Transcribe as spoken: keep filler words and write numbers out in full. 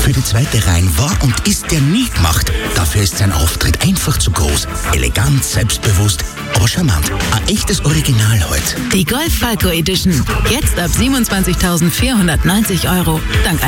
Für die zweite Reihe war und ist der nie gemacht. Dafür ist sein Auftritt einfach zu groß. Elegant, selbstbewusst, aber charmant. Ein echtes Original heute. Die Golf Falco Edition. Jetzt ab siebenundzwanzigtausendvierhundertneunzig Euro. Dank